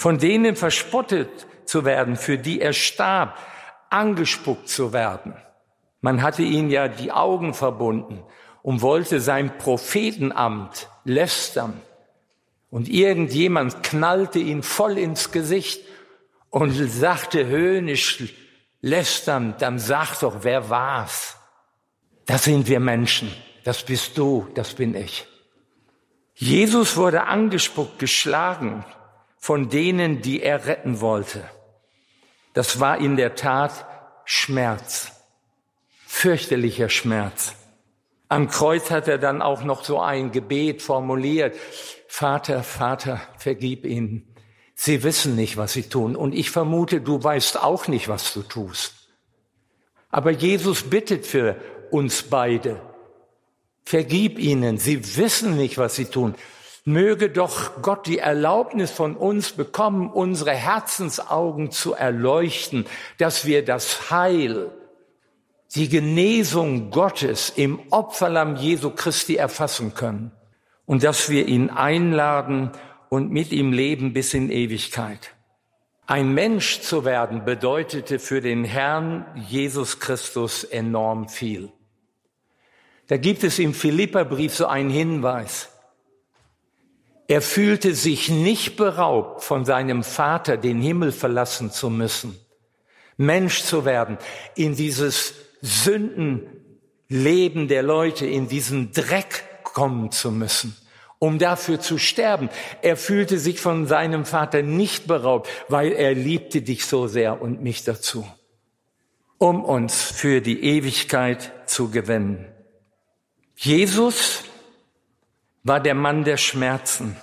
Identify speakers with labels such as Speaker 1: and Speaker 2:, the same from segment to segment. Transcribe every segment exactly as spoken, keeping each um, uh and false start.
Speaker 1: von denen verspottet zu werden, für die er starb, angespuckt zu werden. Man hatte ihm ja die Augen verbunden und wollte sein Prophetenamt lästern. Und irgendjemand knallte ihn voll ins Gesicht und sagte höhnisch lästernd, dann sag doch, wer war's? Das sind wir Menschen, das bist du, das bin ich. Jesus wurde angespuckt, geschlagen von denen, die er retten wollte. Das war in der Tat Schmerz, fürchterlicher Schmerz. Am Kreuz hat er dann auch noch so ein Gebet formuliert. Vater, Vater, vergib ihnen. Sie wissen nicht, was sie tun. Und ich vermute, du weißt auch nicht, was du tust. Aber Jesus bittet für uns beide. Vergib ihnen. Sie wissen nicht, was sie tun. Möge doch Gott die Erlaubnis von uns bekommen, unsere Herzensaugen zu erleuchten, dass wir das Heil, die Genesung Gottes im Opferlamm Jesu Christi erfassen können und dass wir ihn einladen und mit ihm leben bis in Ewigkeit. Ein Mensch zu werden bedeutete für den Herrn Jesus Christus enorm viel. Da gibt es im Philipperbrief so einen Hinweis. Er fühlte sich nicht beraubt, von seinem Vater den Himmel verlassen zu müssen, Mensch zu werden, in dieses Sündenleben der Leute, in diesen Dreck kommen zu müssen, um dafür zu sterben. Er fühlte sich von seinem Vater nicht beraubt, weil er liebte dich so sehr und mich dazu, um uns für die Ewigkeit zu gewinnen. Jesus war der Mann der Schmerzen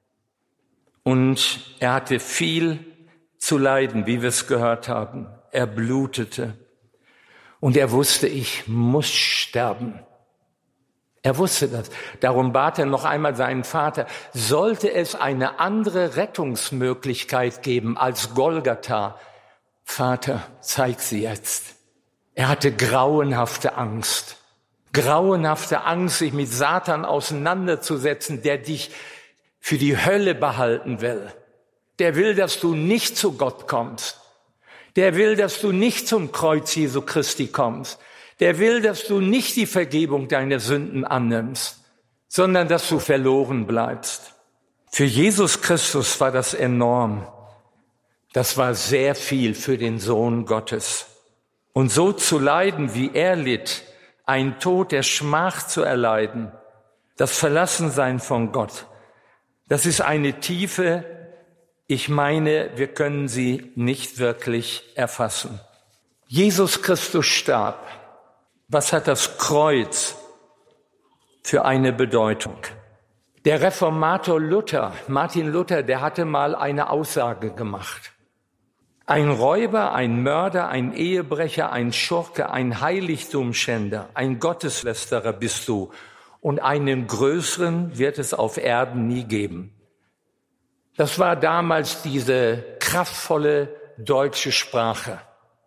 Speaker 1: und er hatte viel zu leiden, wie wir es gehört haben. Er blutete und er wusste, ich muss sterben. Er wusste das. Darum bat er noch einmal seinen Vater, sollte es eine andere Rettungsmöglichkeit geben als Golgatha, Vater, zeig sie jetzt. Er hatte grauenhafte Angst. Grauenhafte Angst, sich mit Satan auseinanderzusetzen, der dich für die Hölle behalten will. Der will, dass du nicht zu Gott kommst. Der will, dass du nicht zum Kreuz Jesu Christi kommst. Der will, dass du nicht die Vergebung deiner Sünden annimmst, sondern dass du verloren bleibst. Für Jesus Christus war das enorm. Das war sehr viel für den Sohn Gottes. Und so zu leiden, wie er litt, ein Tod der Schmach zu erleiden, das Verlassensein von Gott, das ist eine Tiefe, ich meine, wir können sie nicht wirklich erfassen. Jesus Christus starb. Was hat das Kreuz für eine Bedeutung? Der Reformator Luther, Martin Luther, der hatte mal eine Aussage gemacht. Ein Räuber, ein Mörder, ein Ehebrecher, ein Schurke, ein Heiligtumschänder, ein Gotteslästerer bist du. Und einen größeren wird es auf Erden nie geben. Das war damals diese kraftvolle deutsche Sprache.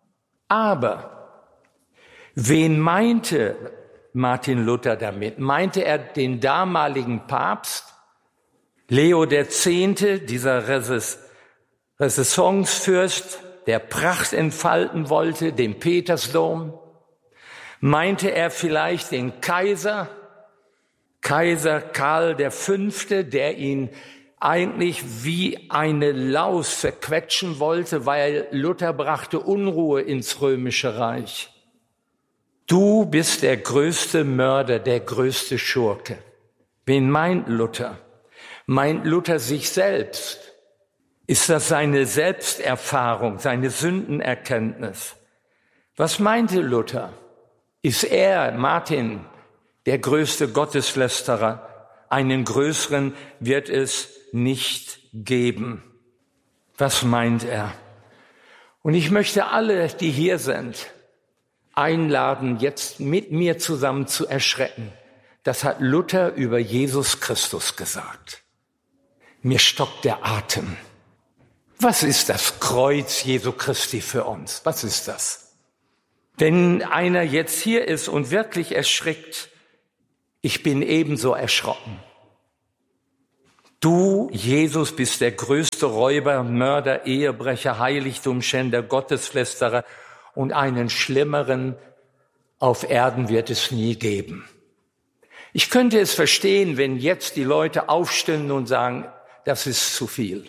Speaker 1: Aber wen meinte Martin Luther damit? Meinte er den damaligen Papst, Leo der Zehnte, dieser Renaissancefürst, der Pracht entfalten wollte, den Petersdom? Meinte er vielleicht den Kaiser, Kaiser Karl der Fünfte, der ihn eigentlich wie eine Laus verquetschen wollte, weil Luther brachte Unruhe ins Römische Reich? Du bist der größte Mörder, der größte Schurke. Wen meint Luther? Meint Luther sich selbst? Ist das seine Selbsterfahrung, seine Sündenerkenntnis? Was meinte Luther? Ist er, Martin, der größte Gotteslästerer? Einen größeren wird es nicht geben. Was meint er? Und ich möchte alle, die hier sind, einladen, jetzt mit mir zusammen zu erschrecken. Das hat Luther über Jesus Christus gesagt. Mir stockt der Atem. Was ist das Kreuz Jesu Christi für uns? Was ist das? Wenn einer jetzt hier ist und wirklich erschrickt, ich bin ebenso erschrocken. Du, Jesus, bist der größte Räuber, Mörder, Ehebrecher, Heiligtumschänder, Gotteslästerer und einen schlimmeren auf Erden wird es nie geben. Ich könnte es verstehen, wenn jetzt die Leute aufstehen und sagen, das ist zu viel.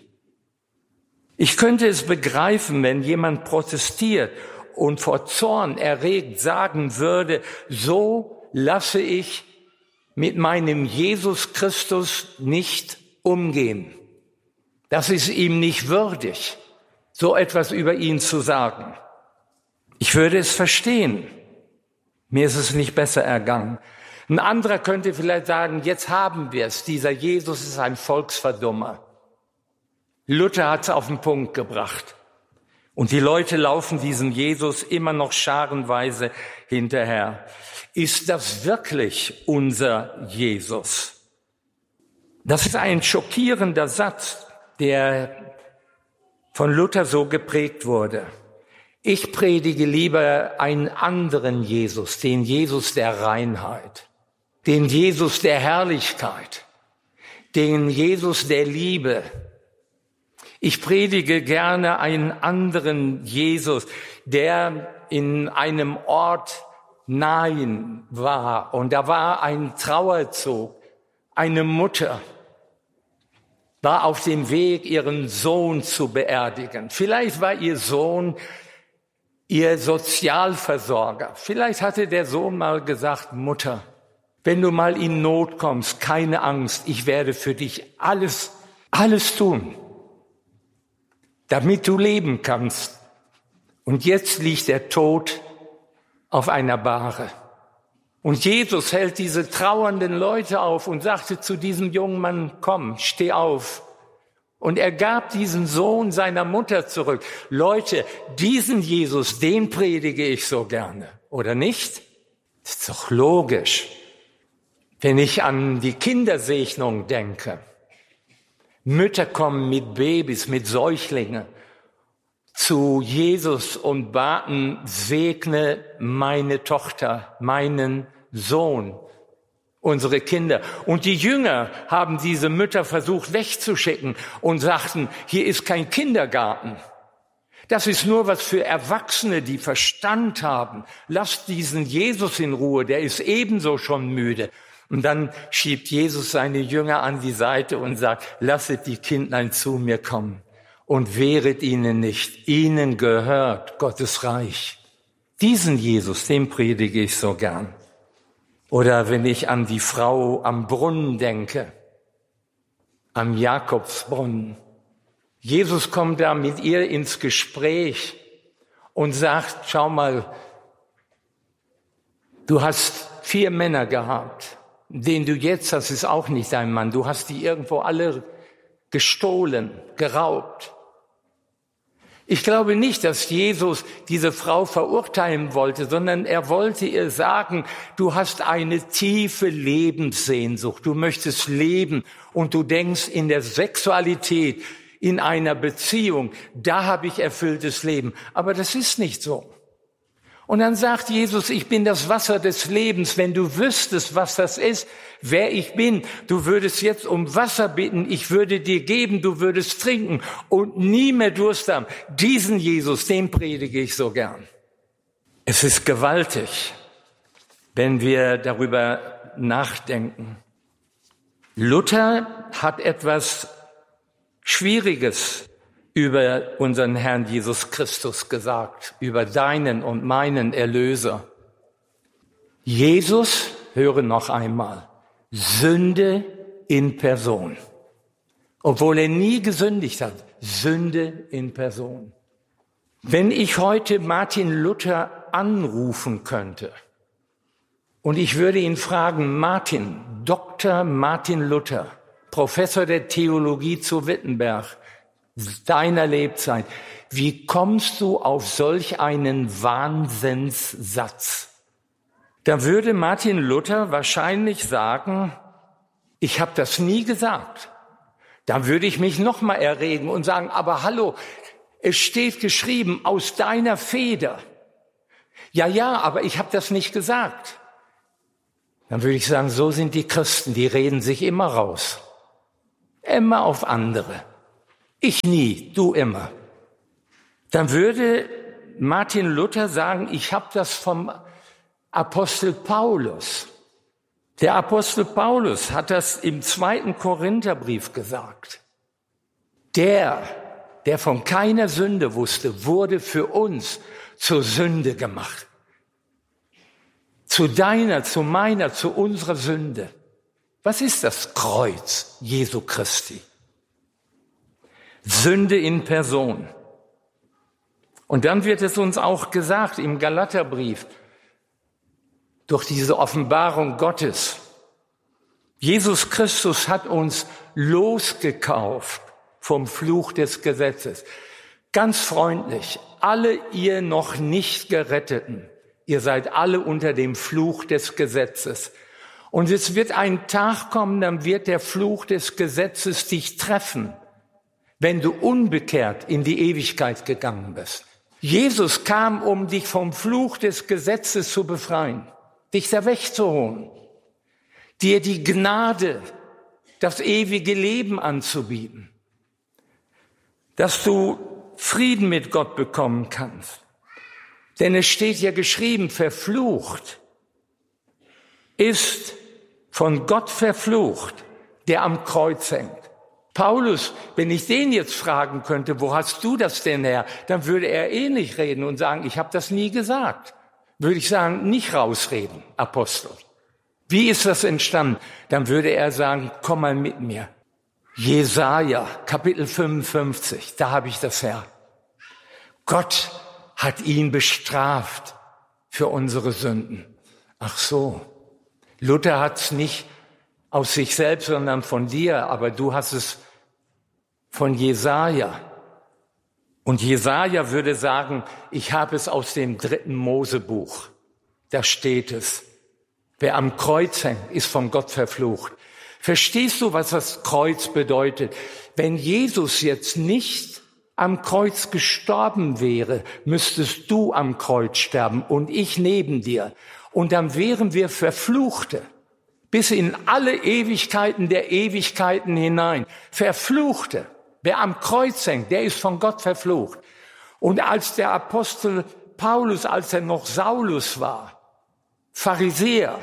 Speaker 1: Ich könnte es begreifen, wenn jemand protestiert und vor Zorn erregt sagen würde, so lasse ich mit meinem Jesus Christus nicht umgehen. Das ist ihm nicht würdig, so etwas über ihn zu sagen. Ich würde es verstehen. Mir ist es nicht besser ergangen. Ein anderer könnte vielleicht sagen, jetzt haben wir es. Dieser Jesus ist ein Volksverdummer. Luther hat es auf den Punkt gebracht. Und die Leute laufen diesem Jesus immer noch scharenweise hinterher. Ist das wirklich unser Jesus? Das ist ein schockierender Satz, der von Luther so geprägt wurde. Ich predige lieber einen anderen Jesus, den Jesus der Reinheit, den Jesus der Herrlichkeit, den Jesus der Liebe. Ich predige gerne einen anderen Jesus, der in einem Ort Nain war und da war ein Trauerzug, eine Mutter war auf dem Weg, ihren Sohn zu beerdigen. Vielleicht war ihr Sohn ihr Sozialversorger. Vielleicht hatte der Sohn mal gesagt, Mutter, wenn du mal in Not kommst, keine Angst, ich werde für dich alles, alles tun, damit du leben kannst. Und jetzt liegt der Tod auf einer Bahre. Und Jesus hält diese trauernden Leute auf und sagte zu diesem jungen Mann, komm, steh auf. Und er gab diesen Sohn seiner Mutter zurück. Leute, diesen Jesus, den predige ich so gerne, oder nicht? Das ist doch logisch. Wenn ich an die Kindersegnung denke, Mütter kommen mit Babys, mit Säuglingen zu Jesus und baten, segne meine Tochter, meinen Sohn, unsere Kinder. Und die Jünger haben diese Mütter versucht wegzuschicken und sagten, hier ist kein Kindergarten. Das ist nur was für Erwachsene, die Verstand haben. Lasst diesen Jesus in Ruhe, der ist ebenso schon müde. Und dann schiebt Jesus seine Jünger an die Seite und sagt, lasset die Kindlein zu mir kommen und wehret ihnen nicht. Ihnen gehört Gottes Reich. Diesen Jesus, den predige ich so gern. Oder wenn ich an die Frau am Brunnen denke, am Jakobsbrunnen. Jesus kommt da mit ihr ins Gespräch und sagt, schau mal, du hast vier Männer gehabt. Den du jetzt hast, ist auch nicht dein Mann. Du hast die irgendwo alle gestohlen, geraubt. Ich glaube nicht, dass Jesus diese Frau verurteilen wollte, sondern er wollte ihr sagen, du hast eine tiefe Lebenssehnsucht, du möchtest leben und du denkst in der Sexualität, in einer Beziehung, da habe ich erfülltes Leben. Aber das ist nicht so. Und dann sagt Jesus, ich bin das Wasser des Lebens. Wenn du wüsstest, was das ist, wer ich bin, du würdest jetzt um Wasser bitten, ich würde dir geben, du würdest trinken und nie mehr Durst haben. Diesen Jesus, den predige ich so gern. Es ist gewaltig, wenn wir darüber nachdenken. Luther hat etwas Schwieriges über unseren Herrn Jesus Christus gesagt, über deinen und meinen Erlöser. Jesus, höre noch einmal, Sünde in Person. Obwohl er nie gesündigt hat, Sünde in Person. Wenn ich heute Martin Luther anrufen könnte und ich würde ihn fragen, Martin, Doktor Martin Luther, Professor der Theologie zu Wittenberg, deiner Lebzeit. Wie kommst du auf solch einen Wahnsinnssatz? Da würde Martin Luther wahrscheinlich sagen, ich habe das nie gesagt. Dann würde ich mich noch mal erregen und sagen, aber hallo, es steht geschrieben, aus deiner Feder. Ja, ja, aber ich habe das nicht gesagt. Dann würde ich sagen, so sind die Christen, die reden sich immer raus. immer auf andere. Ich nie, du immer. Dann würde Martin Luther sagen, ich habe das vom Apostel Paulus. Der Apostel Paulus hat das im zweiten Korintherbrief gesagt. Der, der von keiner Sünde wusste, wurde für uns zur Sünde gemacht. Zu deiner, zu meiner, zu unserer Sünde. Was ist das Kreuz Jesu Christi? Sünde in Person. Und dann wird es uns auch gesagt im Galaterbrief, durch diese Offenbarung Gottes. Jesus Christus hat uns losgekauft vom Fluch des Gesetzes. Ganz freundlich, alle ihr noch nicht Geretteten, ihr seid alle unter dem Fluch des Gesetzes. Und es wird ein Tag kommen, dann wird der Fluch des Gesetzes dich treffen, wenn du unbekehrt in die Ewigkeit gegangen bist. Jesus kam, um dich vom Fluch des Gesetzes zu befreien, dich da wegzuholen, dir die Gnade, das ewige Leben anzubieten, dass du Frieden mit Gott bekommen kannst. Denn es steht ja geschrieben, verflucht ist von Gott verflucht, der am Kreuz hängt. Paulus, wenn ich den jetzt fragen könnte, wo hast du das denn her, dann würde er eh nicht reden und sagen, ich habe das nie gesagt. Würde ich sagen, nicht rausreden, Apostel. Wie ist das entstanden? Dann würde er sagen, komm mal mit mir. Jesaja, Kapitel fünfundfünfzig, da habe ich das her. Gott hat ihn bestraft für unsere Sünden. Ach so, Luther hat es nicht aus sich selbst, sondern von dir, aber du hast es von Jesaja. Und Jesaja würde sagen, ich habe es aus dem dritten Mosebuch. Da steht es. Wer am Kreuz hängt, ist von Gott verflucht. Verstehst du, was das Kreuz bedeutet? Wenn Jesus jetzt nicht am Kreuz gestorben wäre, müsstest du am Kreuz sterben und ich neben dir. Und dann wären wir Verfluchte. Bis in alle Ewigkeiten der Ewigkeiten hinein. Verfluchte. Wer am Kreuz hängt, der ist von Gott verflucht. Und als der Apostel Paulus, als er noch Saulus war, Pharisäer,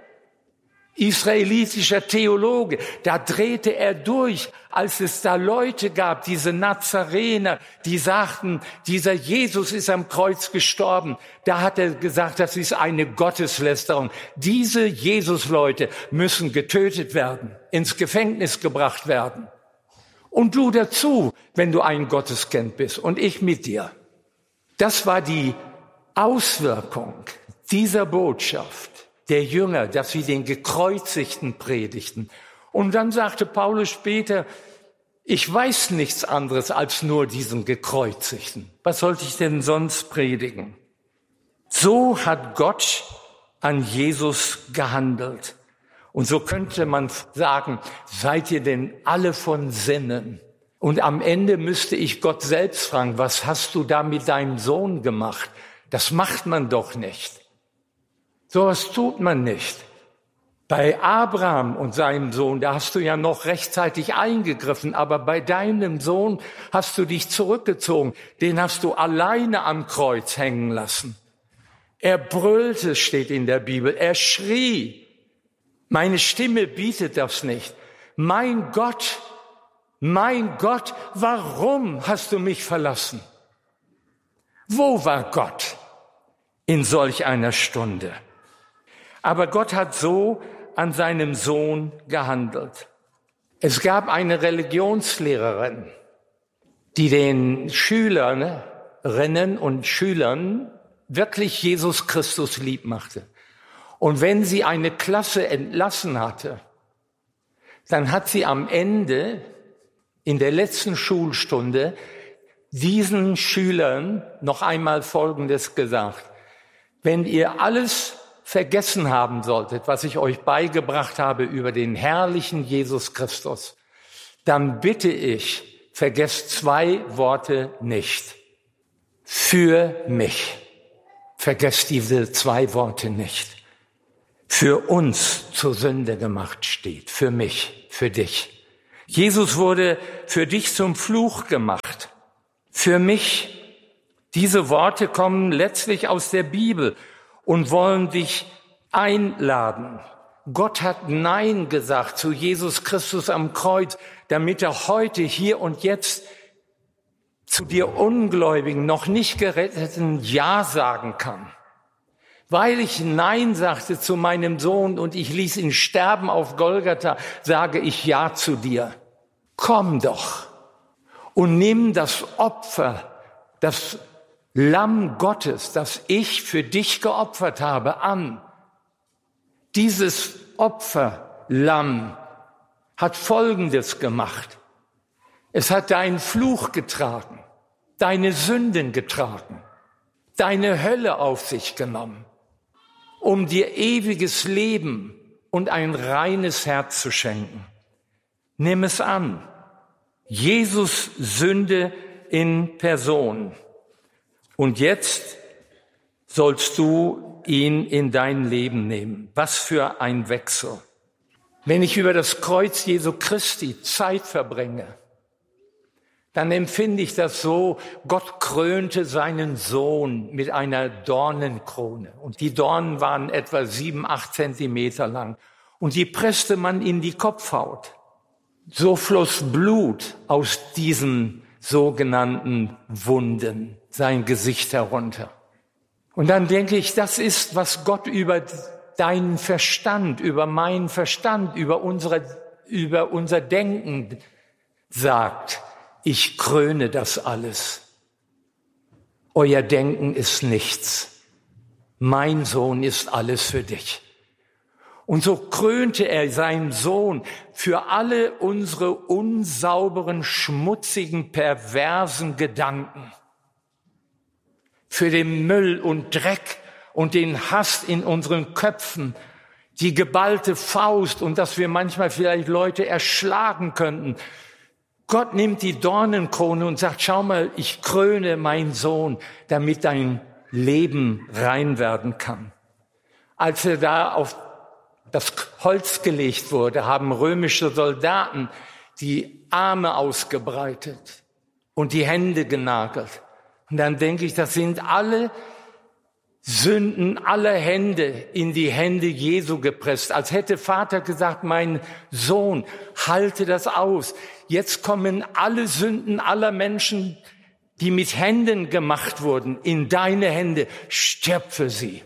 Speaker 1: israelitischer Theologe, da drehte er durch, als es da Leute gab, diese Nazarener, die sagten, dieser Jesus ist am Kreuz gestorben. Da hat er gesagt, das ist eine Gotteslästerung. Diese Jesus-Leute müssen getötet werden, ins Gefängnis gebracht werden. Und du dazu, wenn du ein Gotteskind bist und ich mit dir. Das war die Auswirkung dieser Botschaft der Jünger, dass sie den Gekreuzigten predigten. Und dann sagte Paulus später, ich weiß nichts anderes als nur diesen Gekreuzigten. Was sollte ich denn sonst predigen? So hat Gott an Jesus gehandelt. Und so könnte man sagen, seid ihr denn alle von Sinnen? Und am Ende müsste ich Gott selbst fragen, was hast du da mit deinem Sohn gemacht? Das macht man doch nicht. Sowas tut man nicht. Bei Abraham und seinem Sohn, da hast du ja noch rechtzeitig eingegriffen, aber bei deinem Sohn hast du dich zurückgezogen. Den hast du alleine am Kreuz hängen lassen. Er brüllte, steht in der Bibel, er schrie. Meine Stimme bietet das nicht. Mein Gott, mein Gott, warum hast du mich verlassen? Wo war Gott in solch einer Stunde? Aber Gott hat so an seinem Sohn gehandelt. Es gab eine Religionslehrerin, die den Schülerinnen und Schülern wirklich Jesus Christus lieb machte. Und wenn sie eine Klasse entlassen hatte, dann hat sie am Ende, in der letzten Schulstunde, diesen Schülern noch einmal Folgendes gesagt. Wenn ihr alles vergessen haben solltet, was ich euch beigebracht habe über den herrlichen Jesus Christus, dann bitte ich, vergesst zwei Worte nicht. Für mich. Vergesst diese zwei Worte nicht. Für uns zur Sünde gemacht steht. Für mich, für dich. Jesus wurde für dich zum Fluch gemacht. Für mich. Diese Worte kommen letztlich aus der Bibel und wollen dich einladen. Gott hat Nein gesagt zu Jesus Christus am Kreuz, damit er heute, hier und jetzt zu dir Ungläubigen, noch nicht Geretteten Ja sagen kann. Weil ich Nein sagte zu meinem Sohn und ich ließ ihn sterben auf Golgatha, sage ich Ja zu dir. Komm doch und nimm das Opfer, das Lamm Gottes, das ich für dich geopfert habe, an. Dieses Opferlamm hat Folgendes gemacht. Es hat deinen Fluch getragen, deine Sünden getragen, deine Hölle auf sich genommen, um dir ewiges Leben und ein reines Herz zu schenken. Nimm es an. Jesus Sünde in Person. Und jetzt sollst du ihn in dein Leben nehmen. Was für ein Wechsel. Wenn ich über das Kreuz Jesu Christi Zeit verbringe, dann empfinde ich das so, Gott krönte seinen Sohn mit einer Dornenkrone. Und die Dornen waren etwa sieben, acht Zentimeter lang. Und die presste man in die Kopfhaut. So floss Blut aus diesen sogenannten Wunden, sein Gesicht herunter. Und dann denke ich, das ist, was Gott über deinen Verstand, über meinen Verstand, über unsere, über unser Denken sagt. Ich kröne das alles. Euer Denken ist nichts. Mein Sohn ist alles für dich. Und so krönte er seinen Sohn für alle unsere unsauberen, schmutzigen, perversen Gedanken. Für den Müll und Dreck und den Hass in unseren Köpfen, die geballte Faust und dass wir manchmal vielleicht Leute erschlagen könnten. Gott nimmt die Dornenkrone und sagt, schau mal, ich kröne meinen Sohn, damit dein Leben rein werden kann. Als er da auf das Holz gelegt wurde, haben römische Soldaten die Arme ausgebreitet und die Hände genagelt. Und dann denke ich, das sind alle Sünden aller Hände in die Hände Jesu gepresst. Als hätte Vater gesagt, mein Sohn, halte das aus. Jetzt kommen alle Sünden aller Menschen, die mit Händen gemacht wurden, in deine Hände. Stirb für sie.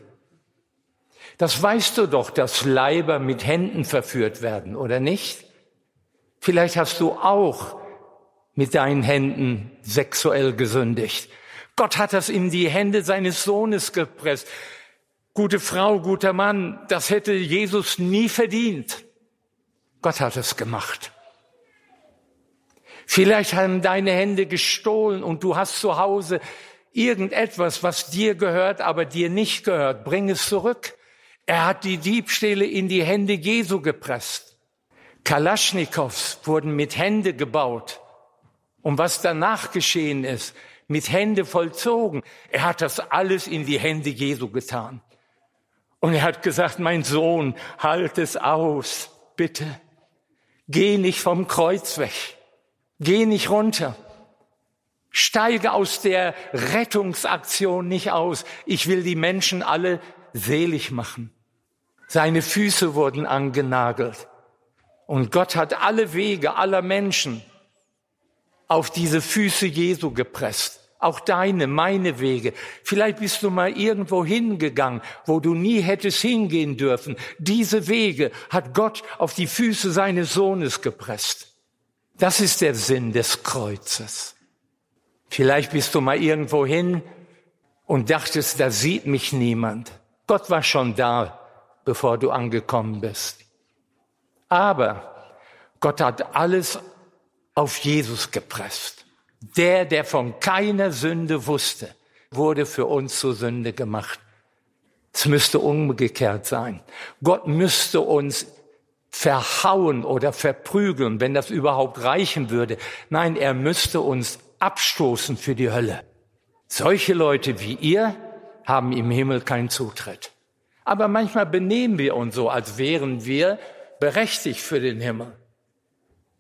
Speaker 1: Das weißt du doch, dass Leiber mit Händen verführt werden, oder nicht? Vielleicht hast du auch mit deinen Händen sexuell gesündigt. Gott hat das in die Hände seines Sohnes gepresst. Gute Frau, guter Mann, das hätte Jesus nie verdient. Gott hat es gemacht. Vielleicht haben deine Hände gestohlen und du hast zu Hause irgendetwas, was dir gehört, aber dir nicht gehört. Bring es zurück. Er hat die Diebstähle in die Hände Jesu gepresst. Kalaschnikows wurden mit Hände gebaut. Und was danach geschehen ist, mit Hände vollzogen. Er hat das alles in die Hände Jesu getan. Und er hat gesagt, mein Sohn, halt es aus, bitte. Geh nicht vom Kreuz weg. Geh nicht runter. Steige aus der Rettungsaktion nicht aus. Ich will die Menschen alle selig machen. Seine Füße wurden angenagelt. Und Gott hat alle Wege aller Menschen auf diese Füße Jesu gepresst. Auch deine, meine Wege. Vielleicht bist du mal irgendwo hingegangen, wo du nie hättest hingehen dürfen. Diese Wege hat Gott auf die Füße seines Sohnes gepresst. Das ist der Sinn des Kreuzes. Vielleicht bist du mal irgendwo hin und dachtest, da sieht mich niemand. Gott war schon da, bevor du angekommen bist. Aber Gott hat alles auf Jesus gepresst. Der, der von keiner Sünde wusste, wurde für uns zur Sünde gemacht. Es müsste umgekehrt sein. Gott müsste uns verhauen oder verprügeln, wenn das überhaupt reichen würde. Nein, er müsste uns abstoßen für die Hölle. Solche Leute wie ihr haben im Himmel keinen Zutritt. Aber manchmal benehmen wir uns so, als wären wir berechtigt für den Himmel.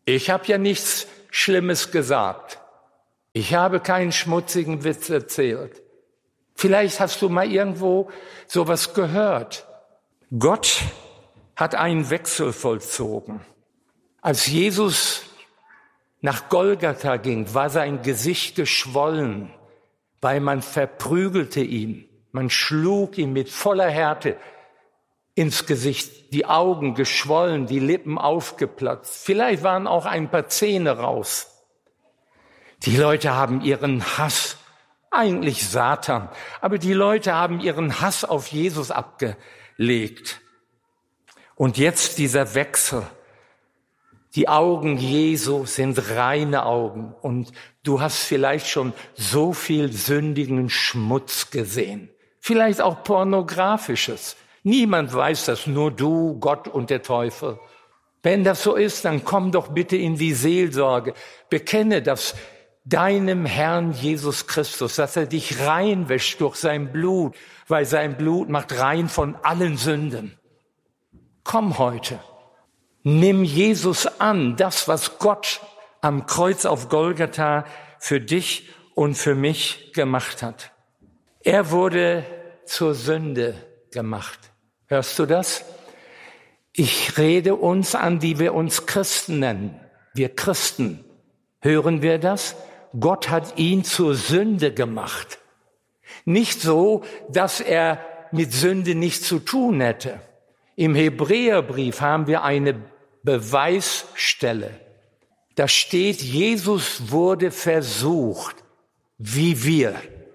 Speaker 1: Ich habe ja nichts Schlimmes gesagt. Ich habe keinen schmutzigen Witz erzählt. Vielleicht hast du mal irgendwo sowas gehört. Gott hat einen Wechsel vollzogen. Als Jesus nach Golgatha ging, war sein Gesicht geschwollen, weil man verprügelte ihn. Man schlug ihn mit voller Härte ins Gesicht, die Augen geschwollen, die Lippen aufgeplatzt. Vielleicht waren auch ein paar Zähne raus. Die Leute haben ihren Hass, eigentlich Satan, aber die Leute haben ihren Hass auf Jesus abgelegt. Und jetzt dieser Wechsel. Die Augen Jesu sind reine Augen und du hast vielleicht schon so viel sündigen Schmutz gesehen. Vielleicht auch pornografisches. Niemand weiß das, nur du, Gott und der Teufel. Wenn das so ist, dann komm doch bitte in die Seelsorge. Bekenne das deinem Herrn Jesus Christus, dass er dich reinwäscht durch sein Blut, weil sein Blut macht rein von allen Sünden. Komm heute. Nimm Jesus an, das, was Gott am Kreuz auf Golgatha für dich und für mich gemacht hat. Er wurde zur Sünde gemacht. Hörst du das? Ich rede uns an, die wir uns Christen nennen. Wir Christen. Hören wir das? Gott hat ihn zur Sünde gemacht. Nicht so, dass er mit Sünde nichts zu tun hätte. Im Hebräerbrief haben wir eine Beweisstelle. Da steht, Jesus wurde versucht, wie wir.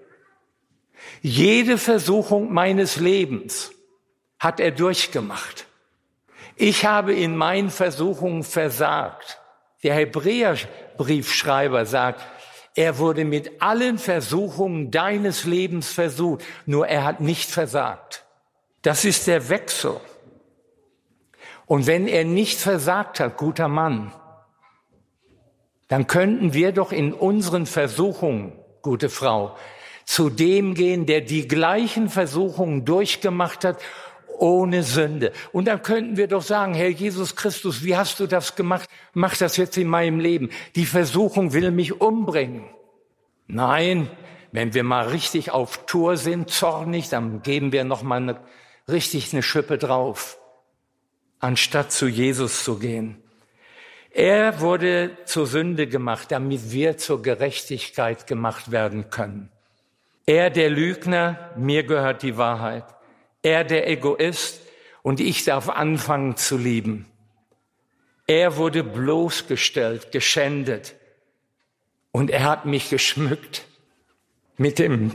Speaker 1: Jede Versuchung meines Lebens hat er durchgemacht. Ich habe in meinen Versuchungen versagt. Der Hebräerbriefschreiber sagt, er wurde mit allen Versuchungen deines Lebens versucht, nur er hat nicht versagt. Das ist der Wechsel. Und wenn er nicht versagt hat, guter Mann, dann könnten wir doch in unseren Versuchungen, gute Frau, zu dem gehen, der die gleichen Versuchungen durchgemacht hat, ohne Sünde. Und dann könnten wir doch sagen, Herr Jesus Christus, wie hast du das gemacht? Mach das jetzt in meinem Leben. Die Versuchung will mich umbringen. Nein, wenn wir mal richtig auf Tour sind, zornig, dann geben wir noch mal eine, richtig eine Schippe drauf, anstatt zu Jesus zu gehen. Er wurde zur Sünde gemacht, damit wir zur Gerechtigkeit gemacht werden können. Er, der Lügner, mir gehört die Wahrheit. Er, der Egoist, und ich darf anfangen zu lieben. Er wurde bloßgestellt, geschändet. Und er hat mich geschmückt mit dem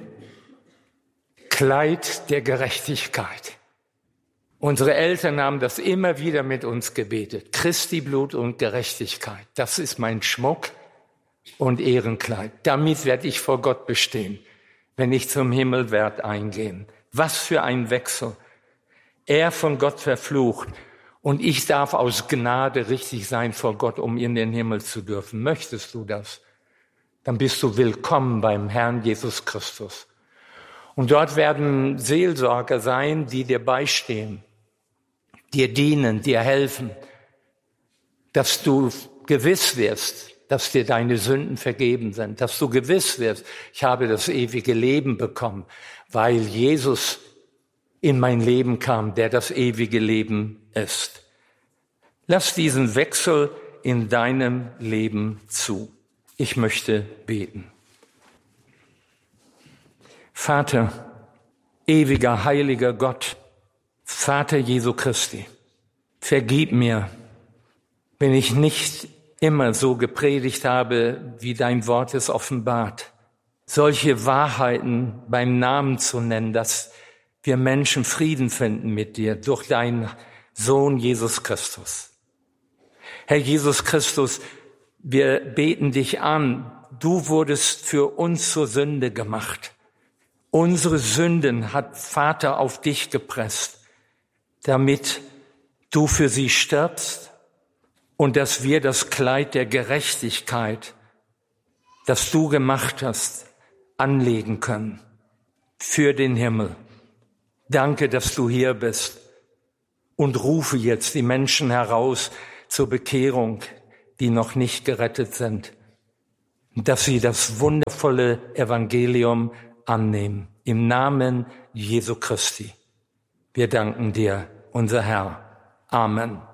Speaker 1: Kleid der Gerechtigkeit. Unsere Eltern haben das immer wieder mit uns gebetet. Christi Blut und Gerechtigkeit. Das ist mein Schmuck und Ehrenkleid. Damit werde ich vor Gott bestehen, wenn ich zum Himmel werde eingehen. Was für ein Wechsel. Er von Gott verflucht und ich darf aus Gnade richtig sein vor Gott, um in den Himmel zu dürfen. Möchtest du das? Dann bist du willkommen beim Herrn Jesus Christus. Und dort werden Seelsorger sein, die dir beistehen, dir dienen, dir helfen, dass du gewiss wirst, dass dir deine Sünden vergeben sind, dass du gewiss wirst, ich habe das ewige Leben bekommen, weil Jesus in mein Leben kam, der das ewige Leben ist. Lass diesen Wechsel in deinem Leben zu. Ich möchte beten. Vater, ewiger, heiliger Gott, Vater Jesu Christi, vergib mir, wenn ich nicht immer so gepredigt habe, wie dein Wort es offenbart, solche Wahrheiten beim Namen zu nennen, dass wir Menschen Frieden finden mit dir durch deinen Sohn Jesus Christus. Herr Jesus Christus, wir beten dich an, du wurdest für uns zur Sünde gemacht. Unsere Sünden hat Vater auf dich gepresst, damit du für sie stirbst und dass wir das Kleid der Gerechtigkeit, das du gemacht hast, anlegen können für den Himmel. Danke, dass du hier bist und rufe jetzt die Menschen heraus zur Bekehrung, die noch nicht gerettet sind, dass sie das wundervolle Evangelium annehmen. Im Namen Jesu Christi. Wir danken dir, unser Herr. Amen.